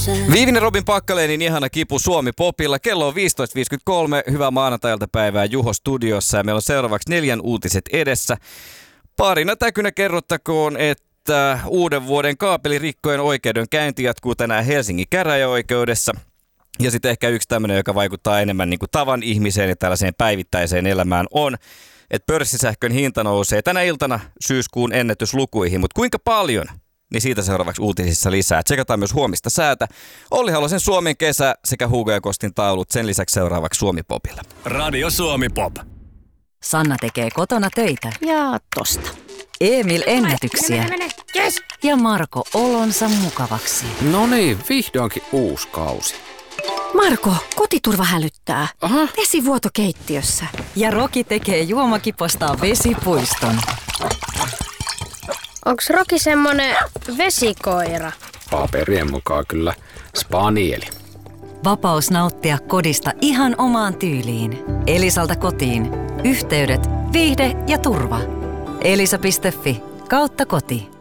Viivinen Robin Pakkalenin ihana kipu Suomi Popilla. Kello on 15.53. Hyvää maanantai-iltapäivää Juho studiossa ja meillä on seuraavaksi 4 uutiset edessä. Parina täkynä kerrottakoon, että uuden vuoden kaapelirikkojen oikeudenkäynti jatkuu tänään Helsingin käräjäoikeudessa. Ja sitten ehkä yksi tämmöinen, joka vaikuttaa enemmän niin kuin tavan ihmiseen ja tällaiseen päivittäiseen elämään on, että pörssisähkön hinta nousee tänä iltana syyskuun ennätyslukuihin, mutta kuinka paljon? Niin siitä seuraavaksi uutisissa lisää. Tsekataan myös huomista säätä. Olli Halosen Suomen kesä sekä Hugo ja Kostin taulut. Sen lisäksi seuraavaksi Suomi Popilla. Radio Suomi Pop. Sanna tekee kotona töitä. Ja tosta. Emil ennätyksiä. Mene. Yes. Ja Marko olonsa mukavaksi. No niin, vihdoinkin uusi kausi. Marko, kotiturva hälyttää. Aha. Vesivuoto keittiössä. Ja Roki tekee juomakipostaan vesipuiston. Onks Roki semmonen vesikoira? Paperien mukaan kyllä spanieli. Vapaus nauttia kodista ihan omaan tyyliin. Elisalta kotiin. Yhteydet, viihde ja turva. Elisa.fi/koti.